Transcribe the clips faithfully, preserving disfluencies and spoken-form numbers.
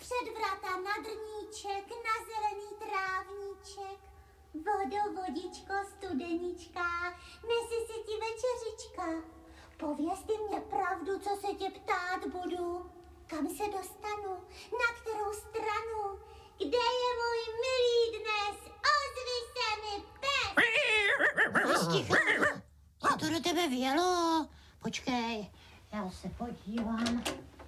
před vrata na drníček, na zelený trávníček. Vodo, vodičko, studenička, nesi si ti večeřička. Pověz ty mě pravdu, co se tě ptát budu. Kam se dostanu, na kterou stranu, kde je můj milý dnes, ozvi se mi pes. Sticha, co to do tebe vělo? Počkej, já se podívám.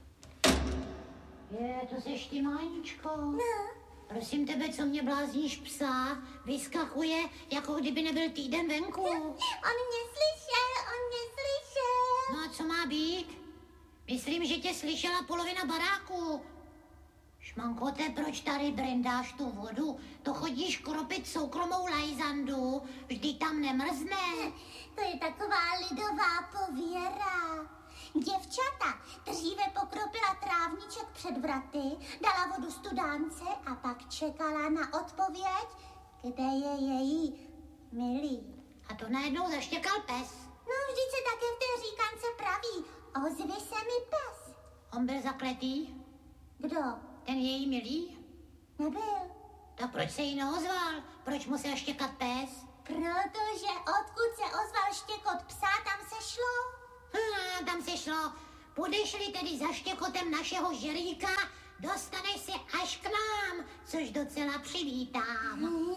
Je, to seš ty, Máničko. No. Prosím tebe, co mě blázníš psa, vyskakuje, jako kdyby nebyl týden venku. On mě slyšel, on mě slyšel. No a co má být? Myslím, že tě slyšela polovina baráku. Šmankote, proč tady brendáš tu vodu? To chodíš kropit soukromou lajzandu, vždyť tam nemrzne. To je taková lidová pověra. Děvčata dříve pokropila trávníček před vraty, dala vodu studánce a pak čekala na odpověď, kde je její milý. A to najednou zaštěkal pes. No, vždyť se také v té říkance praví, ozvi se mi pes. On byl zakletý? Kdo? Ten její milý? Nebyl. Tak proč se jí neozval? Proč musel štěkat pes? Protože odkud se ozval štěkot psa, tam se šlo. Hmm, tam se šlo. Půjdeš-li tedy za štěkotem našeho žeríka, dostaneš se až k nám, což docela přivítám.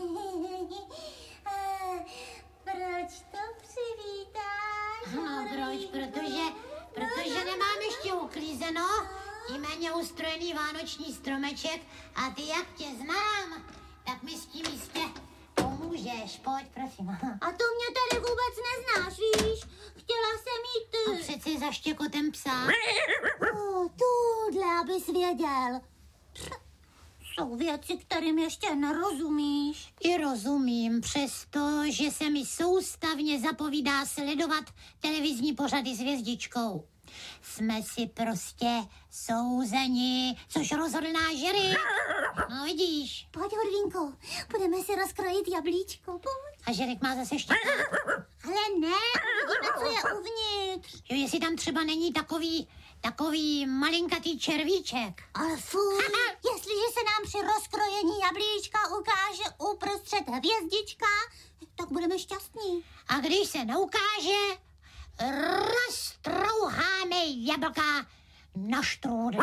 Proč to přivítáš? No, proč? Protože, protože nemám ještě uklízeno, tím méně ustrojený vánoční stromeček a ty, jak tě znám, tak mi s tím jistě pomůžeš. Pojď, prosím. A to mě tady vůbec neznáš, víš? Chtěla jsem jít ty. A přeci za štěkotem psa. Oh, tuhle, abys věděl. Jsou věci, kterým ještě nerozumíš. I rozumím, přesto, že se mi soustavně zapovídá sledovat televizní pořady s hvězdičkou. Jsme si prostě souzeni, což rozhodl náš žerik. No vidíš. Pojď, Horvínko, budeme si rozkrojit jablíčko, pojď. A žerik má zase štěkat. Ale ne, vidíme, co je uvnitř. Jo, jestli tam třeba není takový, takový malinkatý červíček. Ale fuj, jestliže se nám při rozkrojení jablíčka ukáže uprostřed hvězdička, tak budeme šťastní. A když se neukáže, roztrouháme jablka na štrůdl.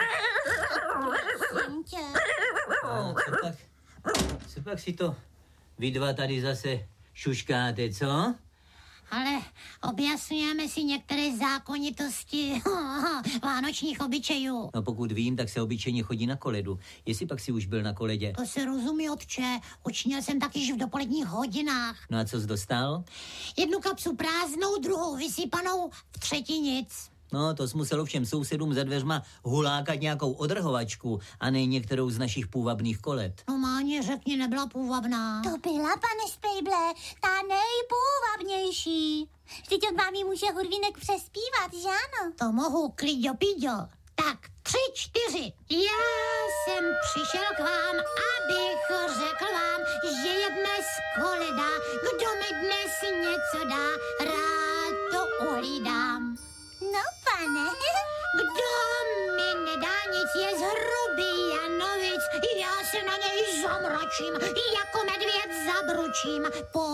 Prosím tě. No, co pak, co pak si to vy dva tady zase šuškáte, co? Ale objasňujeme si některé zákonitosti vánočních obyčejů. No pokud vím, tak se obyčejně chodí na koledu. Jestli pak si už byl na koledě. To se rozumí, otče. Učinil jsem tak již v dopoledních hodinách. No a co jsi dostal? Jednu kapsu prázdnou, druhou vysypanou, v třetí nic. No, to jsi musel všem sousedům za dveřma hulákat nějakou odrhovačku a ne některou z našich půvabných kolet. No Máně, řekni, nebyla půvabná. To byla, pane Spejble, ta nejpůvabnější. Vždyť od vám ji může Hurvínek přespívat, že ano? To mohu, kliďo, píďo. Tak, tři, čtyři. Já jsem přišel k vám, abych řekl vám, že je dnes koleda. Kdo mi dnes něco dá, rád to uhlídám. No, pane. Kdo mi nedá nic, je zhrubý Janovic. Já se na něj zamračím, jako medvěd zabručím.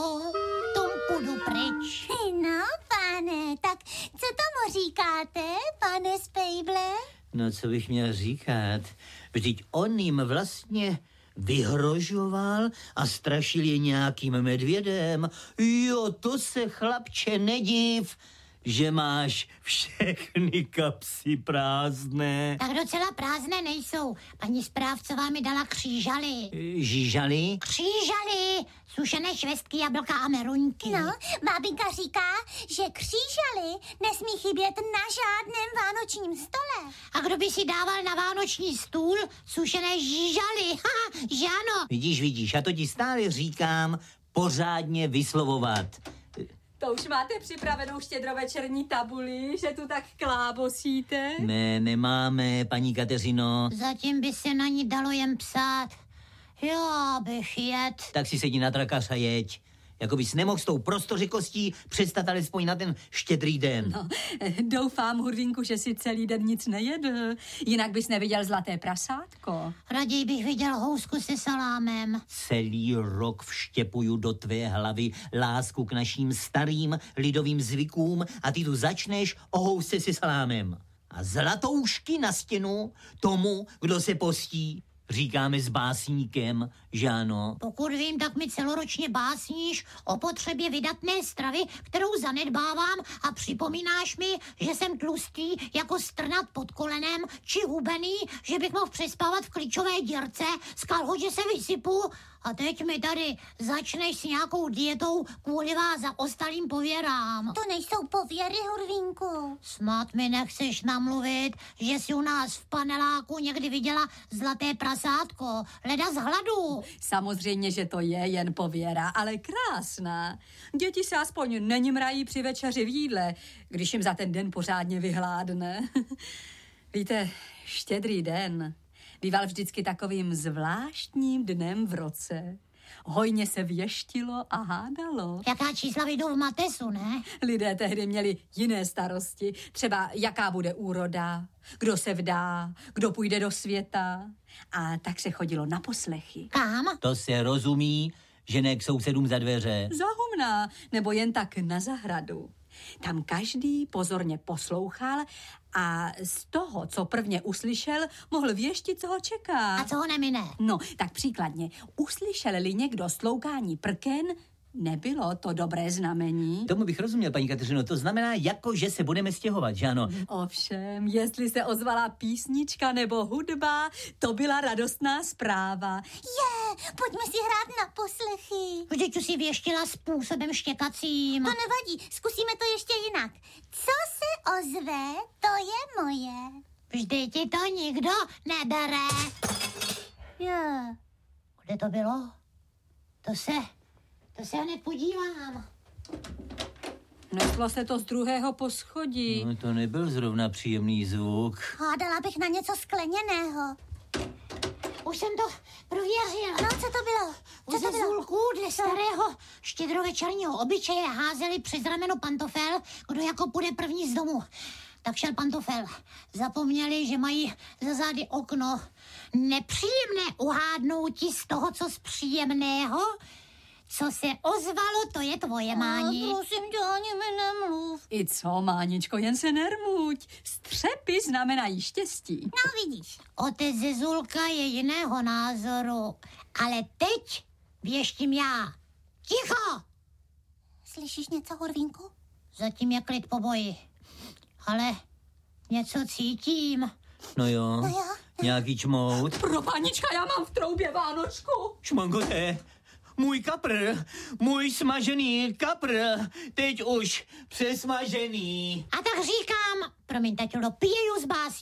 Potom půjdu pryč. No, pane, tak co tomu říkáte, pane Spejble? No, co bych měl říkat? Vždyť on jim vlastně vyhrožoval a strašil je nějakým medvědem. Jo, to se, chlapče, nediv, že máš všechny kapsy prázdné. Tak docela prázdné nejsou. Paní správcová mi dala křížaly. Žížaly? Křížaly, sušené švestky, jablka a meruňky. No, bábinka říká, že křížaly nesmí chybět na žádném vánočním stole. A kdo by si dával na vánoční stůl sušené žížaly? Ha, že ano. Vidíš, vidíš, a to ti stále říkám pořádně vyslovovat. To už máte připravenou štědrovečerní tabuli, že tu tak klábosíte? Ne, nemáme, paní Kateřino. Zatím by se na ní dalo jen psát. Já bych jet. Tak si sedí na trakař a jeď. Jako bys nemohl s tou prostořekostí přestat alespoň na ten štědrý den. No, doufám, Hurvínku, že si celý den nic nejedl. Jinak bys neviděl zlaté prasátko. Raději bych viděl housku se salámem. Celý rok vštěpuju do tvé hlavy lásku k našim starým lidovým zvykům a ty tu začneš o housce se salámem. A zlatoušky na stěnu tomu, kdo se postí. Říkáme s básníkem, že ano? Pokud vím, tak mi celoročně básníš o potřebě vydatné stravy, kterou zanedbávám a připomínáš mi, že jsem tlustý jako strnat pod kolenem či hubený, že bych mohl přespávat v klíčové dírce, z kalhože se vysypu a teď mi tady začneš s nějakou dietou kvůli vás za ostalým pověrám. To nejsou pověry, Hurvínku. Snad mi nechceš namluvit, že si u nás v paneláku někdy viděla zlaté prasátko, leda z hladu. Samozřejmě, že to je jen pověra, ale krásná. Děti se aspoň nenimrají při večeři v jídle, když jim za ten den pořádně vyhládne. Víte, štědrý den býval vždycky takovým zvláštním dnem v roce. Hojně se věštilo a hádalo. Jaká čísla vyjdou v Matesu, ne? Lidé tehdy měli jiné starosti. Třeba jaká bude úroda, kdo se vdá, kdo půjde do světa. A tak se chodilo na poslechy. Kam? To se rozumí, že ne k sousedům za dveře. Za humna, nebo jen tak na zahradu. Tam každý pozorně poslouchal a z toho, co prvně uslyšel, mohl věštit, co ho čeká. A co ho nemine? No, tak příkladně, uslyšel-li někdo stloukání prken, nebylo to dobré znamení. Tomu bych rozuměl, paní Kateřino, to znamená jako, že se budeme stěhovat, že ano? Ovšem, jestli se ozvala písnička nebo hudba, to byla radostná zpráva. Je, pojďme si hrát na poslechy. Vždyť tu si věštila způsobem štěkacím. To nevadí, zkusíme to ještě jinak. Co se ozve, to je moje. Vždyť ti to nikdo nebere. Je. Kde to bylo? To se, to se hned podívám. Neslo se to z druhého poschodí. No, to nebyl zrovna příjemný zvuk. Hádala bych na něco skleněného. Už jsem to prověřil. No, co to bylo? U Co to bylo? zezulků dle starého štědrovečerního obyčeje házeli přes rameno pantofel, kdo jako půjde první z domu. Tak šel pantofel. Zapomněli, že mají za zády okno. Nepříjemné uhádnutí z toho, co z příjemného. Co se ozvalo, to je tvoje, Máni. A prosím tě, ani mi nemluv. I co, Máničko, jen se nermuť. Střepy znamenají štěstí. No vidíš. Otec Zezulka je jiného názoru. Ale teď věštím já. Ticho! Slyšíš něco, Hurvínku? Zatím je klid po boji. Ale něco cítím. No jo, No jo. nějaký čmout. Pro Pánička, já mám v troubě Vánočku. Šmangote, můj kapr, můj smažený kapr, teď už přesmažený. A tak říkám, promiň, taťulo, piju z básní.